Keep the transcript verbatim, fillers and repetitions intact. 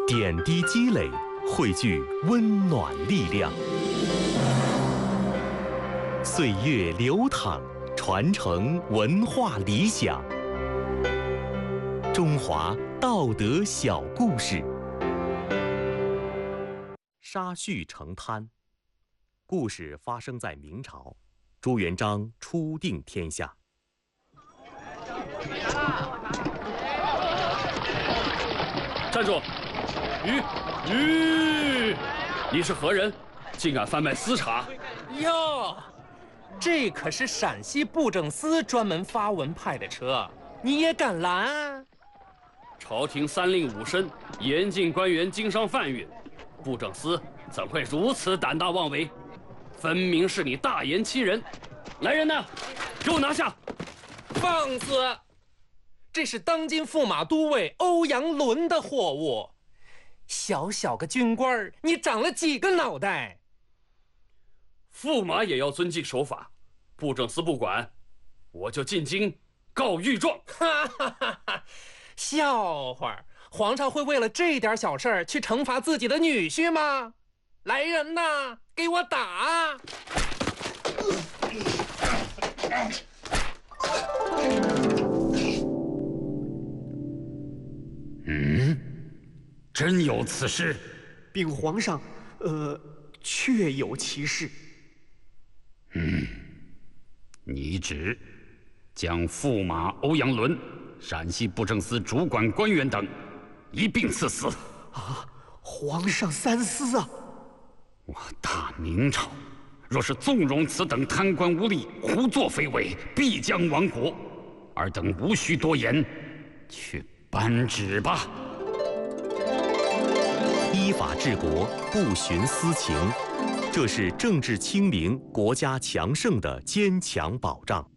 点滴积累，汇聚温暖力量。岁月流淌，传承文化理想。中华道德小故事。沙叙成滩。故事发生在明朝，朱元璋初定天下。 站住！吁吁！你是何人？竟敢贩卖私茶？ 哟，这可是陕西布政司专门发文派的车，你也敢拦？ 朝廷三令五申，严禁官员经商贩运，布政司怎会如此胆大妄为？分明是你大言欺人！来人呐，给我拿下！ 放肆！这是当今驸马都尉欧阳伦的货物，小小个军官，你长了几个脑袋？ 驸马也要遵纪守法，布政司不管，我就进京告御状。 哈哈哈哈！笑话，皇上会为了这点小事儿去惩罚自己的女婿吗？来人呐，给我打！ 嗯，真有此事？ 禀皇上，呃，确有其事。 嗯，拟旨将驸马欧阳伦、陕西布政司主管官员等一并赐死。 啊，皇上三思啊！ 我大明朝若是纵容此等贪官污吏胡作非为，必将亡国。尔等无需多言，去颁旨吧。 依法治国，不徇私情，这是政治清明、国家强盛的坚强保障。